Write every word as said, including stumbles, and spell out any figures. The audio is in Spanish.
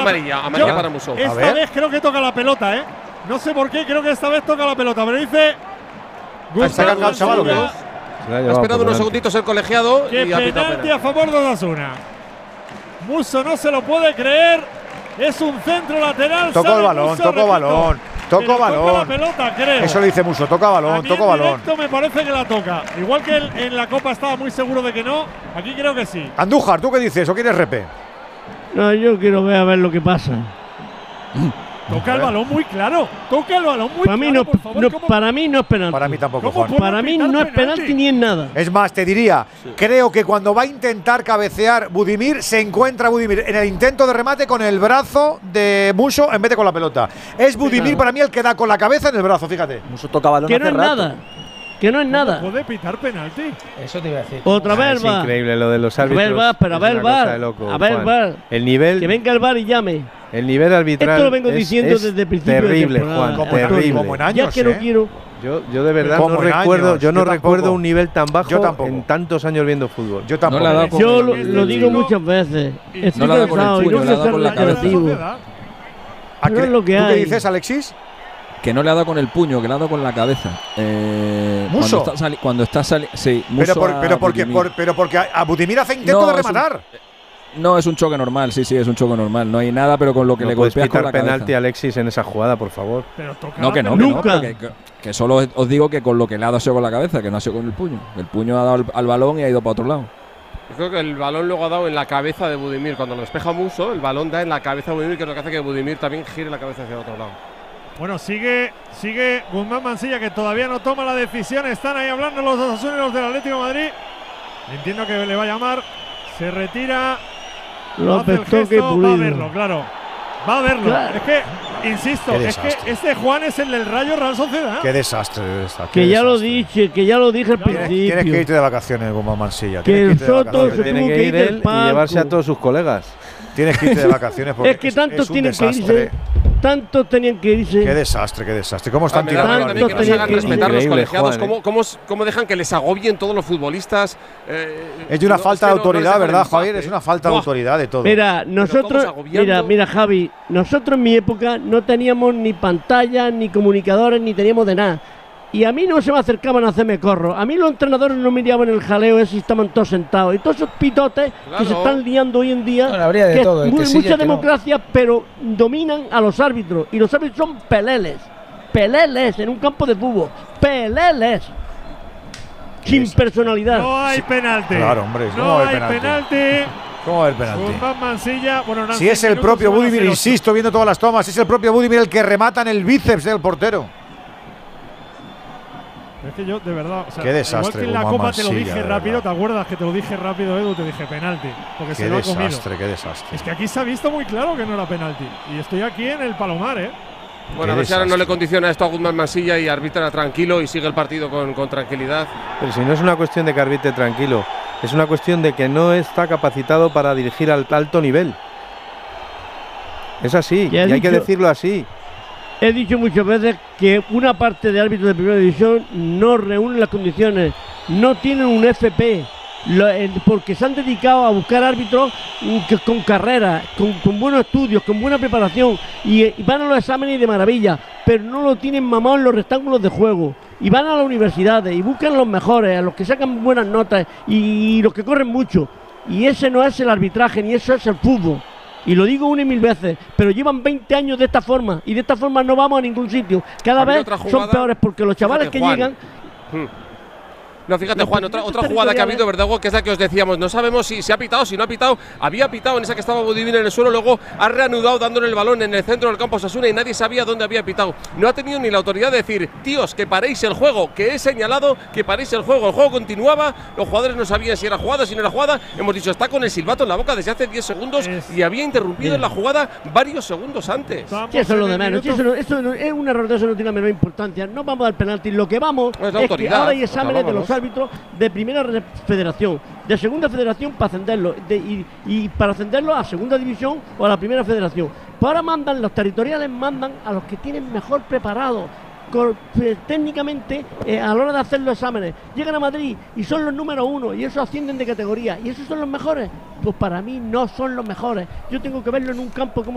amarilla, amarilla Yo, para Musso. Esta vez creo que toca la pelota, ¿eh? No sé por qué, creo que esta vez toca la pelota, pero dice Gustavo Mansilla. Ha esperado unos segunditos el colegiado que y ha pitado penalti penalti. a favor de Osasuna. Musso no se lo puede creer. Es un centro lateral. Tocó el balón, Musso, tocó repito, balón, tocó pero balón. Toca la pelota, creo. Eso lo dice Musso, toca balón, Aquí tocó en balón. directo me parece que la toca. Igual que en, en la Copa estaba muy seguro de que no, aquí creo que sí. Andújar, ¿tú qué dices? ¿O quieres repe? No, yo quiero ver a ver lo que pasa. Toca el balón muy claro. Toca el balón muy Para mí claro, no, por favor. no ¿Cómo- para mí no es penalti. Para mí tampoco, ¿Cómo Juan. puede Para mí pitar no es penalti ni es nada. Es más, te diría, creo que cuando va a intentar cabecear Budimir, se encuentra Budimir en el intento de remate con el brazo de Musso en vez de con la pelota. Es Budimir para mí el que da con la cabeza en el brazo, fíjate. Musso toca balón Que no hace es rato. nada. Que no es nada. ¿Puede pitar penalti? Eso te iba a decir. Otra Ah, vez es el VAR. increíble lo de los A ver árbitros. el VAR, pero a es ver el una cosa VAR. de loco, A ver el Juan. VAR. El nivel, Que venga el VAR y llame. el nivel arbitral Esto lo vengo es- diciendo es desde el principio de terrible, temporada, Juan, Como en- terrible. como en años, Ya que no ¿eh? quiero. Yo, yo de verdad Como no en recuerdo, años, yo no yo recuerdo tampoco. un nivel tan bajo Yo tampoco. en tantos años viendo fútbol. Yo tampoco. No le ha dado con Yo el- lo, el- lo el- digo el- muchas veces. Estoy No le ha dado con el cansado y puño, no le ha quiero dado ser con la cabeza. reiterativo. ¿A No qué- es lo que ¿Tú qué hay. dices, Alexis? Que no le ha dado con el puño, que le ha dado con la cabeza. Eh, ¿Musso? Cuando está, sali cuando está saliendo. Sí, Pero, Musso por- a pero, porque, Budimir. por- pero porque a a Budimir hace intento No, de es un- rematar. No, es un choque normal, sí, sí, es un choque normal. No hay nada, pero con lo que No le puedes golpeas con pitar la penalti cabeza. a Alexis en esa jugada, por favor. Pero toca No, que no, que Nunca. no, pero que, que- que solo os digo que con lo que le ha dado ha sido con la cabeza, que no ha sido con el puño. El puño ha dado al, al balón y ha ido para otro lado. Yo creo que el balón luego ha dado en la cabeza de Budimir. Cuando lo despeja Musso, el balón da en la cabeza de Budimir, que es lo que hace que Budimir también gire la cabeza hacia otro lado. Bueno, sigue, sigue Guzmán Mansilla, que todavía no toma la decisión. Están ahí hablando los osasuneros del Atlético de Madrid. Entiendo que le va a llamar. Se retira. López hace el Toque gesto, va a Pulido. verlo, claro. Va a verlo. Claro. Es que, insisto, Qué es que desastre. este Juan es el del Rayo Real Sociedad. Qué desastre de esta. qué Que ya lo desastre. dije, que ya lo dije al Claro. Tienes, principio. tienes que irte de vacaciones, Guzmán Mansilla. Que Tienes el irte de Soto vacaciones. se Tiene tuvo que que ir ir del él y llevarse a palco. todos sus colegas. Tienes que irte de vacaciones porque Es que tantos es un tienen que desastre. irse. Tantos tenían que irse. Qué desastre, qué desastre. ¿Cómo están Ah, me da tirando? rabia al también que nos tenían hagan que ir. respetar los Increíble, colegiados. Juan, ¿eh? ¿Cómo, cómo, cómo dejan que les agobien todos los futbolistas? Eh, Es de una no, falta que de no- no les autoridad, dejan ¿verdad, en paz, Javier? eh. Es una falta de Buah. autoridad de todo. Mira, todos nosotros, agobiando. mira, mira, Javi, nosotros en mi época no teníamos ni pantallas, ni comunicadores, ni teníamos de nada. Y a mí no se me acercaban a hacerme corro. A mí los entrenadores no miraban el jaleo ese y estaban todos sentados. Y todos esos pitotes Claro. que se están liando hoy en día, Bueno, habría de que todo, el muy- que sí y mucha el que no. democracia, pero dominan a los árbitros. Y los árbitros son peleles. Peleles en un campo de fútbol. Peleles. Sin personalidad. No hay penalti. Claro, hombre, ¿cómo No va a haber hay penalti? penalti. ¿Cómo va a haber penalti? Guzmán Mansilla. Bueno, eran Si seis es el minutos, propio se van a Budimir, hacer ocho. insisto, viendo todas las tomas, es el propio Budimir el que remata en el bíceps del portero. Es que yo, de verdad, o sea, Qué desastre, igual que en la Guzmán Copa te lo Mansilla, dije de rápido, verdad. ¿te acuerdas que te lo dije rápido, Edu? Te dije penalti, porque Qué se lo ha comido. desastre, qué desastre. Es que aquí se ha visto muy claro que no era penalti. Y estoy aquí en el Palomar, ¿eh? Bueno, Qué a ver si ahora no desastre. le condiciona esto a Guzmán Mansilla y arbitra tranquilo y sigue el partido con, con tranquilidad. Pero si no es una cuestión de que arbitre tranquilo, es una cuestión de que no está capacitado para dirigir al alto nivel. Es así, y Ya he hay que dicho- decirlo así. He dicho muchas veces que una parte de árbitros de primera división no reúnen las condiciones, no tienen un F P, lo- eh, porque se han dedicado a buscar árbitros mm, que- con carrera, con, con buenos estudios, con buena preparación, y, eh, y van a los exámenes de maravilla, pero no lo tienen mamado en los rectángulos de juego. Y van a las universidades y buscan a los mejores, a los que sacan buenas notas y, y los que corren mucho. Y ese no es el arbitraje, ni eso es el fútbol. Y lo digo una y mil veces, pero llevan veinte años de esta forma y de esta forma no vamos a ningún sitio. Cada Había vez otra son jugada, peores porque los chavales fíjate, que Juan. llegan. Hmm. No, fíjate, Los Juan, otra, otra presidentes jugada que ha habido, territoriales- ¿verdad, Hugo? Que es la que os decíamos. No sabemos si se ha pitado, si no ha pitado. Había pitado en esa que estaba Budimir en el suelo, luego ha reanudado dándole el balón en el centro del campo a Osasuna y nadie sabía dónde había pitado. No ha tenido ni la autoridad de decir, tíos, que paréis el juego, que he señalado que paréis el juego. El juego continuaba, los jugadores no sabían si era jugada, si no era jugada. Hemos dicho, está con el silbato en la boca desde hace diez segundos Es- y había interrumpido Bien. en la jugada varios segundos antes. Estamos Sí, eso es lo en de el menos. minuto- Eso, no- eso no- es un error de eso, no tiene la menor importancia. No vamos al penalti. Lo que vamos Es la es que autoridad, ahora hay lo que exámenes de los hablábamos. árbitros de primera re- federación, de segunda federación para ascenderlo de- y, y para ascenderlo a segunda división o a la primera federación. Pues ahora mandan, los territoriales mandan a los que tienen mejor preparados. cor- eh, técnicamente eh, a la hora de hacer los exámenes llegan a Madrid y son los número uno y esos ascienden de categoría y esos son los mejores. Pues para mí no son los mejores. Yo tengo que verlo en un campo como